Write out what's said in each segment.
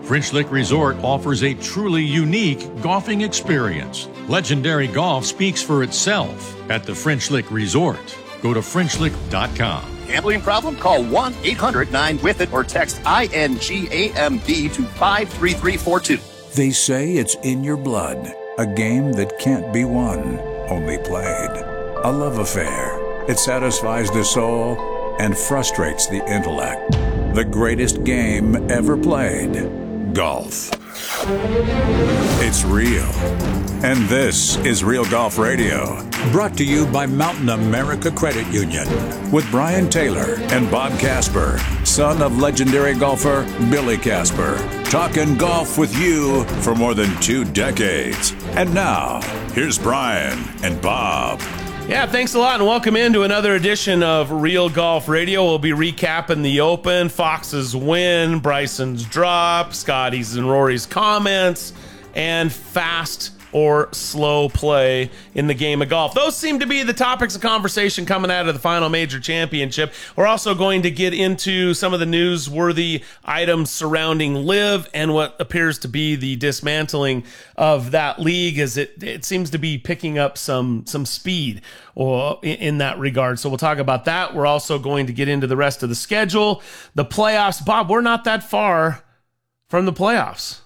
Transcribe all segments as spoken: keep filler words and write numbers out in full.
French Lick Resort offers a truly unique golfing experience. Legendary Golf speaks for itself at the French Lick Resort. Go to French Lick dot com. Gambling problem? Call one eight hundred nine with it or text I N G A M D to five three three four two. They say it's in your blood. A game that can't be won, only played. A love affair. It satisfies the soul and frustrates the intellect. The greatest game ever played. Golf. It's real. And this is Real Golf Radio. Brought to you by Mountain America Credit Union. With Brian Taylor and Bob Casper, son of legendary golfer Billy Casper. Talking golf with you for more than two decades. And now, here's Brian and Bob. Yeah, thanks a lot, and welcome into another edition of Real Golf Radio. We'll be recapping the Open, Fox's win, Bryson's drop, Scotty's and Rory's comments, and fast or slow play in the game of golf. Those seem to be the topics of conversation coming out of the final major championship. We're also going to get into some of the newsworthy items surrounding LIV and what appears to be the dismantling of that league, as it, it seems to be picking up some, some speed or in, in that regard. So we'll talk about that. We're also going to get into the rest of the schedule, the playoffs. Bob, we're not that far from the playoffs.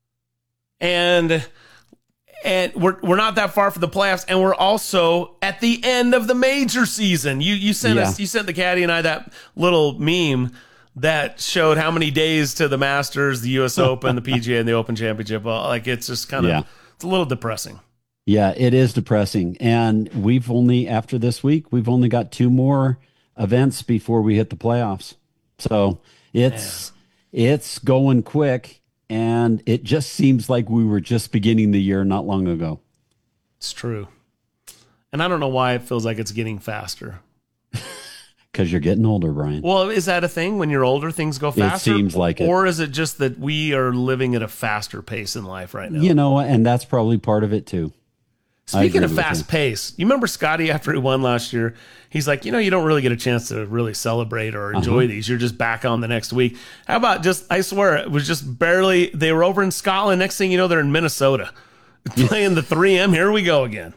And And we're we're not that far from the playoffs, and we're also at the end of the major season. You you sent yeah. us you sent the caddy and I that little meme that showed how many days to the Masters, the U S Open, the P G A, and the Open Championship. Well, like it's just kind of yeah. it's a little depressing. Yeah, it is depressing, and we've only after this week we've only got two more events before we hit the playoffs. So it's Man. it's going quick. And it just seems like we were just beginning the year not long ago. It's true. And I don't know why it feels like it's getting faster. Because you're getting older, Brian. Well, is that a thing? When you're older, things go faster? It seems like it. Or is it just that we are living at a faster pace in life right now? You know, and that's probably part of it, too. Speaking of fast pace, you remember Scotty after he won last year? He's like, you know, you don't really get a chance to really celebrate or enjoy uh-huh. these. You're just back on the next week. How about just, I swear, it was just barely, they were over in Scotland. Next thing you know, they're in Minnesota playing the three M. Here we go again.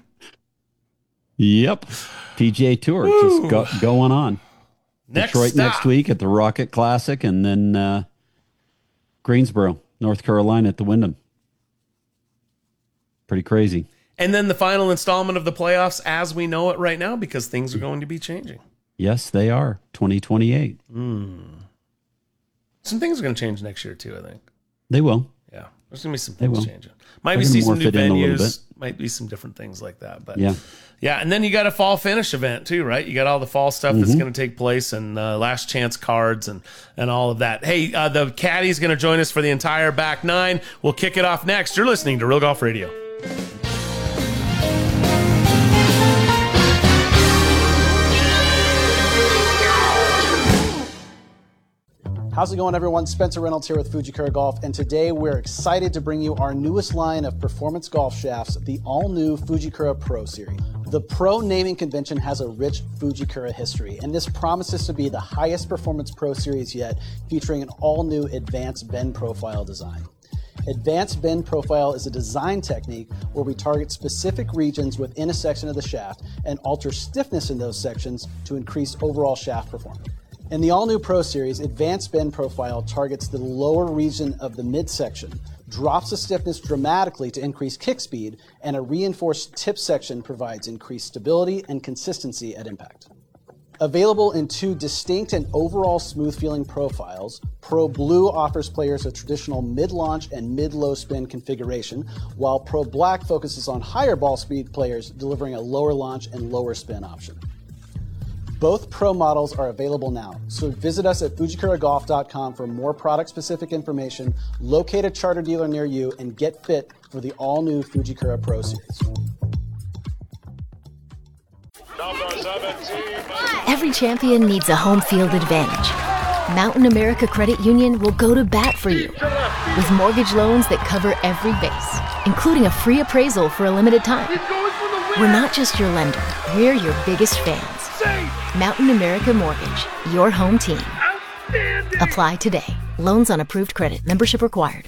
Yep. P G A Tour Woo. just go, going on. Next Detroit stop. next week at the Rocket Classic, and then uh, Greensboro, North Carolina at the Wyndham. Pretty crazy. And then the final installment of the playoffs as we know it right now, because things are going to be changing. Yes, they are. twenty twenty-eight. Mm. Some things are going to change next year, too, I think. They will. Yeah. There's going to be some things changing. Might They're be see some new morph it in a little venues. bit. Might be some different things like that. But yeah. Yeah. And then you got a fall finish event, too, right? You got all the fall stuff that's Mm-hmm. going to take place and uh, last chance cards and, and all of that. Hey, uh, the caddy's going to join us for the entire back nine. We'll kick it off next. You're listening to Real Golf Radio. How's it going, everyone? Spencer Reynolds here with Fujikura Golf, and today we're excited to bring you our newest line of performance golf shafts, the all-new Fujikura Pro Series. The Pro naming convention has a rich Fujikura history, and this promises to be the highest performance Pro Series yet, featuring an all-new advanced bend profile design. Advanced bend profile is a design technique where we target specific regions within a section of the shaft and alter stiffness in those sections to increase overall shaft performance. In the all-new Pro Series, Advanced Bend Profile targets the lower region of the midsection, drops the stiffness dramatically to increase kick speed, and a reinforced tip section provides increased stability and consistency at impact. Available in two distinct and overall smooth-feeling profiles, Pro Blue offers players a traditional mid-launch and mid-low spin configuration, while Pro Black focuses on higher ball speed players, delivering a lower launch and lower spin option. Both Pro models are available now, so visit us at fujikura golf dot com for more product-specific information, locate a charter dealer near you, and get fit for the all-new Fujikura Pro Series. Every champion needs a home field advantage. Mountain America Credit Union will go to bat for you with mortgage loans that cover every base, including a free appraisal for a limited time. We're not just your lender, we're your biggest fans. Mountain America Mortgage, your home team. Apply today. Loans on approved credit. Membership required.